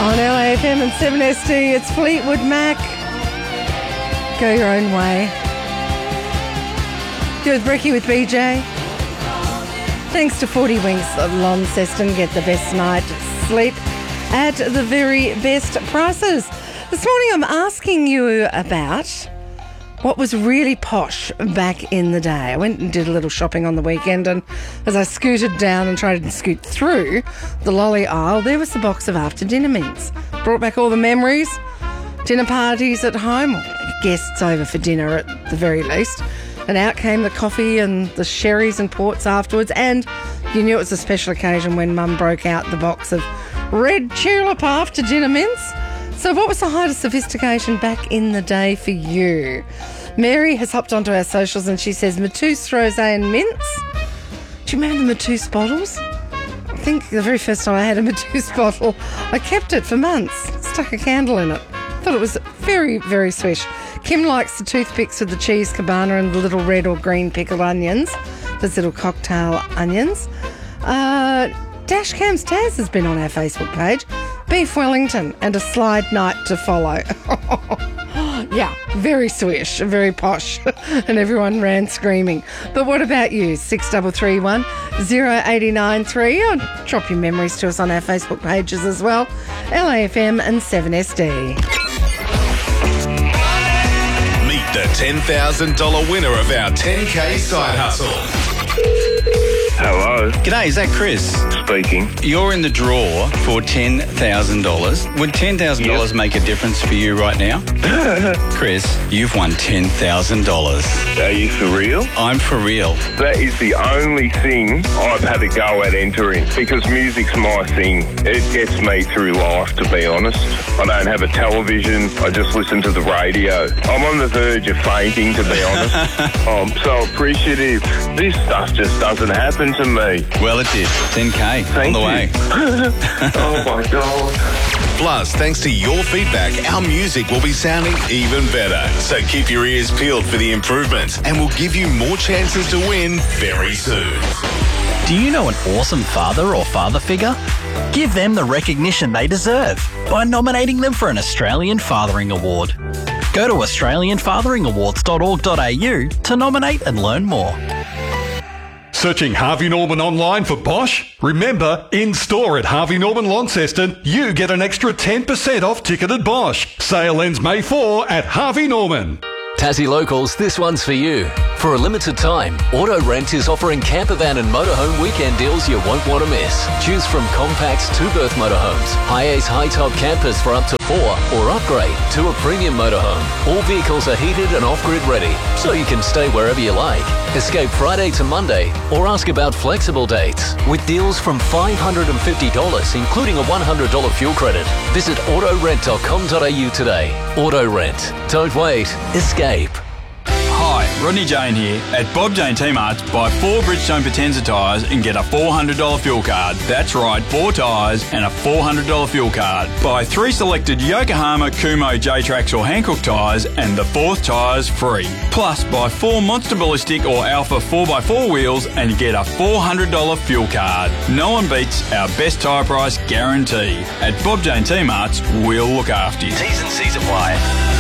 On LAFM and 7SD, it's Fleetwood Mac. Go your own way. You're with Brekkie with BJ. Thanks to 40 Winks of Launceston. Get the best night's sleep at the very best prices. This morning I'm asking you about what was really posh back in the day. I went and did a little shopping on the weekend, and as I scooted down and tried to scoot through the lolly aisle, there was the box of after dinner mints. Brought back all the memories, dinner parties at home, or guests over for dinner at the very least. And out came the coffee and the sherries and ports afterwards, and you knew it was a special occasion when Mum broke out the box of red tulip after dinner mints. So what was the height of sophistication back in the day for you? Mary has hopped onto our socials and she says Matisse Rosé and mints. Do you remember the Matisse bottles? I think the very first time I had a Matisse bottle, I kept it for months, stuck a candle in it. Thought it was very, very swish. Kim likes the toothpicks with the cheese cabana and the little red or green pickled onions. Those little cocktail onions. Dashcam's Taz has been on our Facebook page. Beef Wellington and a slide night to follow. Yeah, very swish, very posh. And everyone ran screaming. But what about you? 6331 0893. Or drop your memories to us on our Facebook pages as well. LAFM and 7SD. Meet the $10,000 winner of our 10K side hustle. Hello. G'day, is that Chris? Speaking. You're in the draw for $10,000. Would $10,000 make a difference for you right now? Chris, you've won $10,000. Are you for real? I'm for real. That is the only thing I've had a go at entering, because music's my thing. It gets me through life, to be honest. I don't have a television. I just listen to the radio. I'm on the verge of fainting, to be honest. I'm so appreciative. This stuff just doesn't happen to me. Well, it did. 10K on the way. Oh, my God. Plus, thanks to your feedback, our music will be sounding even better. So keep your ears peeled for the improvements, and we'll give you more chances to win very soon. Do you know an awesome father or father figure? Give them the recognition they deserve by nominating them for an Australian Fathering Award. Go to australianfatheringawards.org.au to nominate and learn more. Searching Harvey Norman online for Bosch? Remember, in-store at Harvey Norman Launceston, you get an extra 10% off ticketed Bosch. Sale ends May 4 at Harvey Norman. Tassie Locals, this one's for you. For a limited time, Auto Rent is offering campervan and motorhome weekend deals you won't want to miss. Choose from compacts, two-berth motorhomes, high-ace, high-top campers for up to 4, or upgrade to a premium motorhome. All vehicles are heated and off-grid ready, so you can stay wherever you like. Escape Friday to Monday, or ask about flexible dates. With deals from $550, including a $100 fuel credit. Visit autorent.com.au today. Auto Rent. Don't wait. Escape. Hi, Rodney Jane here. At Bob Jane T-Marts, buy 4 Bridgestone Potenza tyres and get a $400 fuel card. That's right, 4 tyres and a $400 fuel card. Buy 3 selected Yokohama, Kumo, J-Trax or Hankook tyres and the 4th tyre's free. Plus, buy 4 Monster Ballistic or Alpha 4x4 wheels and get a $400 fuel card. No one beats our best tyre price guarantee. At Bob Jane T-Marts, we'll look after you. T's and C's apply.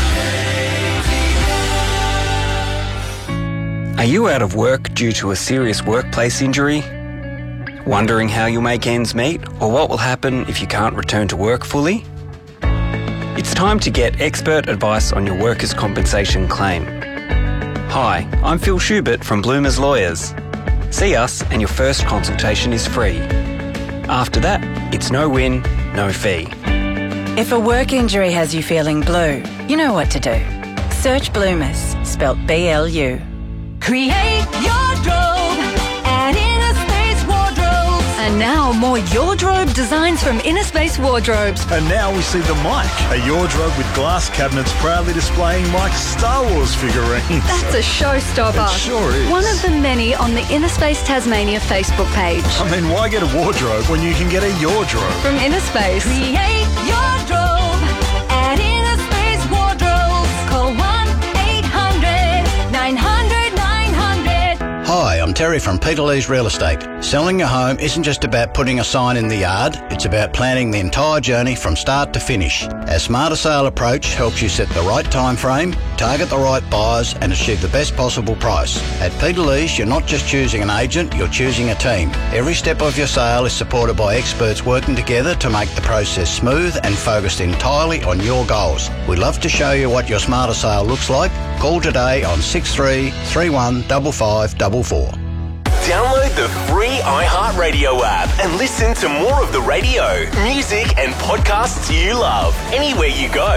Are you out of work due to a serious workplace injury? Wondering how you'll make ends meet or what will happen if you can't return to work fully? It's time to get expert advice on your workers' compensation claim. Hi, I'm Phil Schubert from Bloomers Lawyers. See us and your first consultation is free. After that, it's no win, no fee. If a work injury has you feeling blue, you know what to do. Search Bloomers, spelt BLU. Create your drobe at Inner Space Wardrobes. And now more Yordrobe designs from Inner Space Wardrobes. And now we see the Mike, a Yordrobe with glass cabinets proudly displaying Mike's Star Wars figurines. That's a showstopper. It sure is. One of the many on the Inner Space Tasmania Facebook page. I mean, why get a wardrobe when you can get a Yordrobe? From Inner Space. Create your drobe at Inner Space Wardrobes. Call 1-800-900-900. Hi, I'm Terry from Peter Lee's Real Estate. Selling your home isn't just about putting a sign in the yard, it's about planning the entire journey from start to finish. Our Smarter Sale approach helps you set the right time frame, target the right buyers and achieve the best possible price. At Peter Lee's, you're not just choosing an agent, you're choosing a team. Every step of your sale is supported by experts working together to make the process smooth and focused entirely on your goals. We'd love to show you what your Smarter Sale looks like. Call today on 6331 5544. Download the free iHeartRadio app and listen to more of the radio, music and podcasts you love anywhere you go.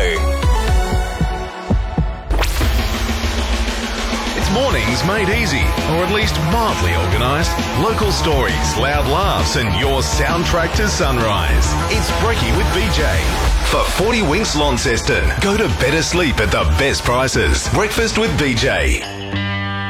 It's mornings made easy, or at least mildly organised. Local stories, loud laughs and your soundtrack to sunrise. It's Breaky with BJ. For 40 Winks Launceston, go to better sleep at the best prices. Breakfast with BJ.